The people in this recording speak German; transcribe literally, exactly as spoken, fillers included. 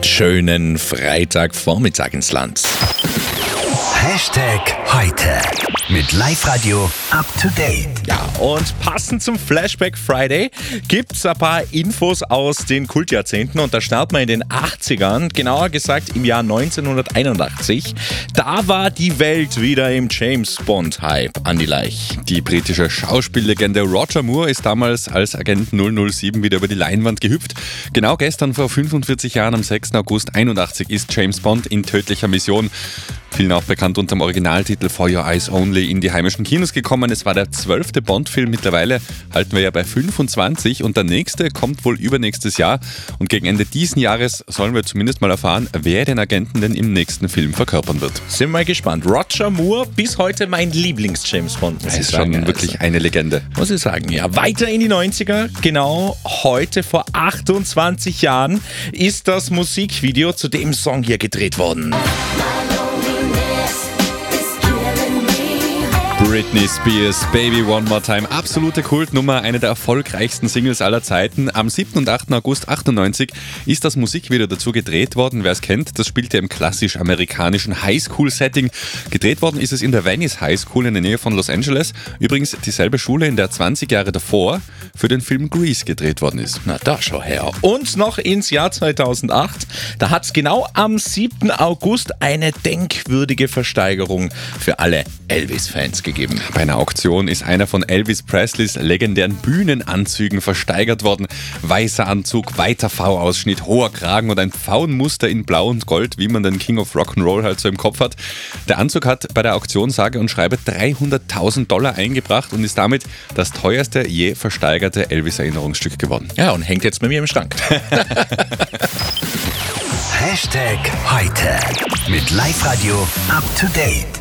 Schönen Freitagvormittag ins Land. Hashtag heute mit Live-Radio up to date. Ja, und passend zum Flashback Friday gibt's ein paar Infos aus den Kultjahrzehnten und da starten wir in den achtzigern, genauer gesagt im Jahr neunzehnhunderteinundachtzig. Da war die Welt wieder im James-Bond-Hype. Andi Leich. Die britische Schauspiellegende Roger Moore ist damals als Agent null null sieben wieder über die Leinwand gehüpft. Genau gestern vor fünfundvierzig Jahren am sechsten August einundachtzig ist James Bond in tödlicher Mission, vielen auch bekannt unter dem Originaltitel For Your Eyes Only, in die heimischen Kinos gekommen. Es war der zwölfte Bond-Film. Mittlerweile halten wir ja bei fünfundzwanzig und der nächste kommt wohl übernächstes Jahr. Und gegen Ende diesen Jahres sollen wir zumindest mal erfahren, wer den Agenten denn im nächsten Film verkörpern wird. Sind wir mal gespannt. Roger Moore, bis heute mein Lieblings-James-Bond. Das ist schon sagen. wirklich eine Legende. Muss ich sagen, ja. Weiter in die neunziger, genau heute vor achtundzwanzig Jahren ist das Musikvideo zu dem Song hier gedreht worden. Britney Spears, Baby One More Time, absolute Kultnummer, eine der erfolgreichsten Singles aller Zeiten. Am siebten und achten August achtundneunzig ist das Musikvideo dazu gedreht worden. Wer es kennt, das spielt ja im klassisch amerikanischen Highschool-Setting. Gedreht worden ist es in der Venice High School in der Nähe von Los Angeles. Übrigens dieselbe Schule, in der zwanzig Jahre davor für den Film Grease gedreht worden ist. Na da schau her. Und noch ins Jahr zweitausendacht. Da hat es genau am siebten August eine denkwürdige Versteigerung für alle Elvis-Fans gegeben. Bei einer Auktion ist einer von Elvis Presleys legendären Bühnenanzügen versteigert worden. Weißer Anzug, weiter V-Ausschnitt, hoher Kragen und ein Pfauenmuster in Blau und Gold, wie man den King of Rock'n'Roll halt so im Kopf hat. Der Anzug hat bei der Auktion sage und schreibe dreihunderttausend Dollar eingebracht und ist damit das teuerste je versteigerte Elvis-Erinnerungsstück geworden. Ja, und hängt jetzt bei mir im Schrank. Hashtag heute mit Live-Radio up to date.